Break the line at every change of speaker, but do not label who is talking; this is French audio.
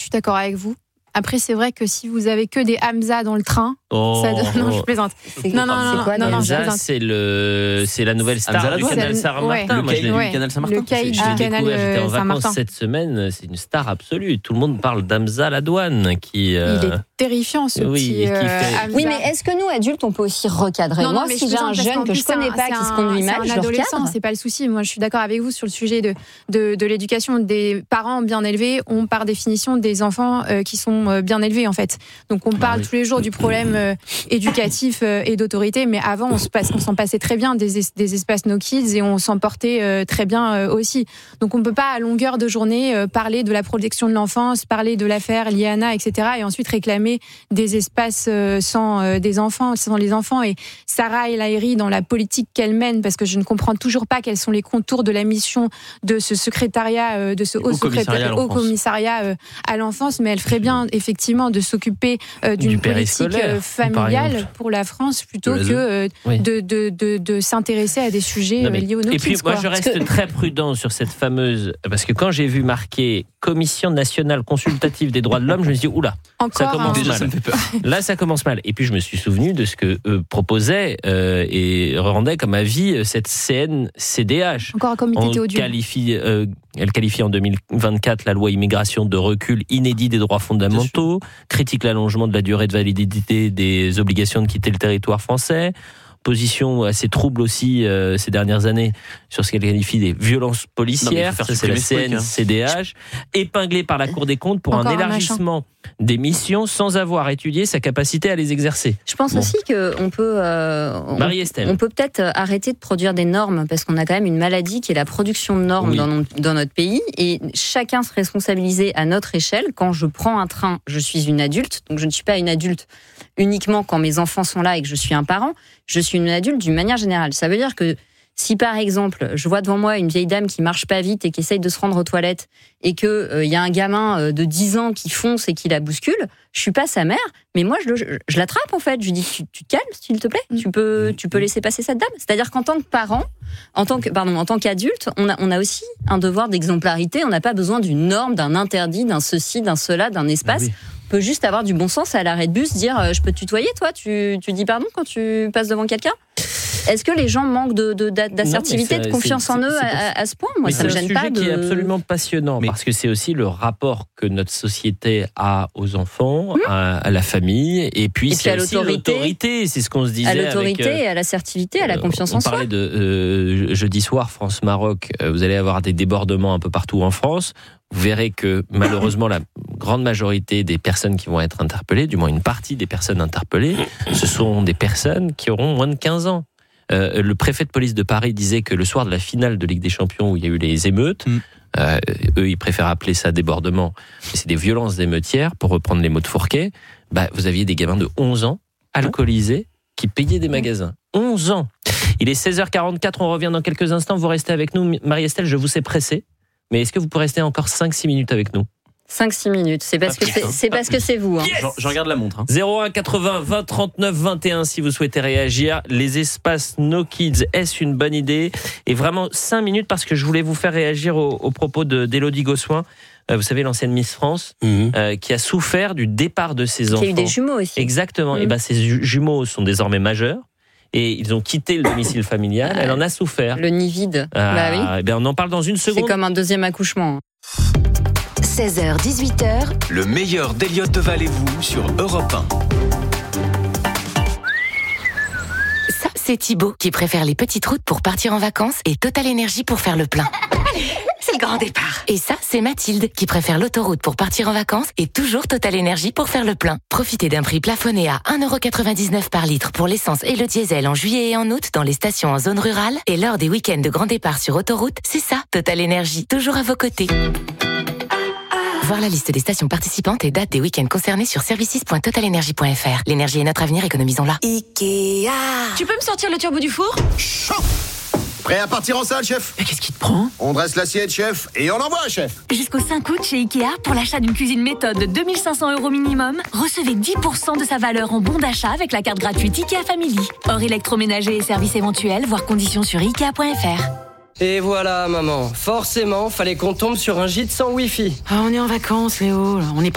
suis d'accord avec vous. Après, c'est vrai que si vous avez que des Hamza dans le train, non, je plaisante. Non,
Hamza, c'est la nouvelle star du canal Saint-Martin.
Moi, je l'ai vu du canal Saint-Martin.
Le caïd du canal
J'étais en
Saint-Martin.
vacances cette semaine. C'est une star absolue. Tout le monde parle d'Hamza Ladouane, qui.
Il est terrifiant, ce petit Hamza.
Oui, mais est-ce que nous, adultes, on peut aussi recadrer ? Moi, si j'ai un jeune que je connais pas, qui se conduit mal, je le recadre.
C'est pas le souci. Moi, je suis d'accord avec vous sur le sujet de l'éducation des parents bien élevés. On, par définition, des enfants qui sont bien élevés, en fait. Donc, on parle tous les jours du problème éducatif et d'autorité, mais avant, on s'en passait très bien des espaces No Kids et on s'en portait très bien aussi. Donc, on peut pas, à longueur de journée, parler de la protection de l'enfance, parler de l'affaire Liana, etc., et ensuite réclamer des espaces sans les enfants. Et Sarah El Haïry, dans la politique qu'elle mène, parce que je ne comprends toujours pas quels sont les contours de la mission de ce secrétariat, de ce haut commissariat à l'enfance, mais elle ferait bien, effectivement, de s'occuper d'une politique familiale pour la France plutôt que de s'intéresser à des sujets liés aux no-kids.
Et puis moi je reste très prudent sur cette fameuse, parce que quand j'ai vu marquer Commission nationale consultative des droits de l'homme, je me suis dit oula, ça commence mal. Ça me fait peur. Là ça commence mal. Et puis je me suis souvenu de ce que proposait et rendait comme avis cette CNCDH.
Encore un comité théodule.
Elle qualifie en 2024 la loi immigration de recul inédit des droits fondamentaux, critique l'allongement de la durée de validité des obligations de quitter le territoire français, position assez trouble aussi ces dernières années sur ce qu'elle qualifie des violences policières, ça c'est la CNCDH, épinglée par la Cour des comptes pour un élargissement des missions sans avoir étudié sa capacité à les exercer.
Je pense aussi qu'on peut, on peut peut-être arrêter de produire des normes, parce qu'on a quand même une maladie qui est la production de normes dans notre pays, et chacun se responsabiliser à notre échelle. Quand je prends un train, je suis une adulte, donc je ne suis pas une adulte uniquement quand mes enfants sont là et que je suis un parent, je suis une adulte d'une manière générale. Ça veut dire que si par exemple, je vois devant moi une vieille dame qui marche pas vite et qui essaye de se rendre aux toilettes et que y a un gamin de 10 ans qui fonce et qui la bouscule, je suis pas sa mère, mais moi je l'attrape en fait. Je lui dis tu te calmes s'il te plaît, tu peux laisser passer cette dame. C'est-à-dire qu'en tant que parent, en tant qu'adulte, on a aussi un devoir d'exemplarité. On n'a pas besoin d'une norme, d'un interdit, d'un ceci, d'un cela, d'un espace. On peut juste avoir du bon sens à l'arrêt de bus, dire je peux te tutoyer, toi, tu dis pardon quand tu passes devant quelqu'un. Est-ce que les gens manquent d'assertivité, de confiance en eux à ce point ? Moi, ça me gêne pas.
C'est un sujet qui est absolument passionnant, parce que c'est aussi le rapport que notre société a aux enfants, à la famille, et puis c'est aussi l'autorité. C'est ce qu'on se disait.
À l'autorité, à l'assertivité, à la confiance en soi.
On parlait de jeudi soir France-Maroc. Vous allez avoir des débordements un peu partout en France. Vous verrez que malheureusement la grande majorité des personnes qui vont être interpellées, du moins une partie des personnes interpellées, ce sont des personnes qui auront moins de 15 ans. Le préfet de police de Paris disait que le soir de la finale de Ligue des Champions où il y a eu les émeutes, eux ils préfèrent appeler ça débordement, mais c'est des violences émeutières, pour reprendre les mots de Fourquet. Vous aviez des gamins de 11 ans, alcoolisés, qui payaient des magasins. 11 ans. Il est 16h44, on revient dans quelques instants, vous restez avec nous. Marie-Estelle, je vous sais pressée, mais est-ce que vous pouvez rester encore 5-6 minutes avec nous ?
5-6 minutes, c'est parce que c'est vous.
Yes, je regarde la montre.
01 80 20 39 21 si vous souhaitez réagir. Les espaces No Kids, est-ce une bonne idée ? Et vraiment 5 minutes parce que je voulais vous faire réagir aux propos d'Élodie Gossuin. Vous savez, l'ancienne Miss France, qui a souffert du départ de ses enfants.
Qui a eu des jumeaux aussi.
Exactement. Et ces jumeaux sont désormais majeurs. Et ils ont quitté le domicile familial. Elle en a souffert.
Le nid vide.
Oui. On en parle dans une seconde.
C'est comme un deuxième accouchement.
16h, 18h.
Le meilleur d'Eliott de Valez-vous sur Europe 1.
Ça, c'est Thibaut qui préfère les petites routes pour partir en vacances et Total Énergie pour faire le plein. Allez, c'est le grand départ. Et ça, c'est Mathilde qui préfère l'autoroute pour partir en vacances et toujours Total Énergie pour faire le plein. Profitez d'un prix plafonné à 1,99€ par litre pour l'essence et le diesel en juillet et en août dans les stations en zone rurale. Et lors des week-ends de grand départ sur autoroute, c'est ça, Total Énergie, toujours à vos côtés. Voir la liste des stations participantes et dates des week-ends concernés sur services.totalenergie.fr. L'énergie est notre avenir, économisons-la. Ikea.
Tu peux me sortir le turbo du four ?
Chaud. Prêt à partir en salle, chef ?
Mais qu'est-ce qui te prend ?
On dresse l'assiette, chef, et on envoie, chef.
Jusqu'au 5 août chez Ikea, pour l'achat d'une cuisine méthode de 2 500€ minimum, recevez 10% de sa valeur en bon d'achat avec la carte gratuite Ikea Family. Hors électroménager et services éventuels, voir conditions sur Ikea.fr.
Et voilà, maman. Forcément, fallait qu'on tombe sur un gîte sans Wi-Fi.
Ah, on est en vacances, Léo. On n'est pas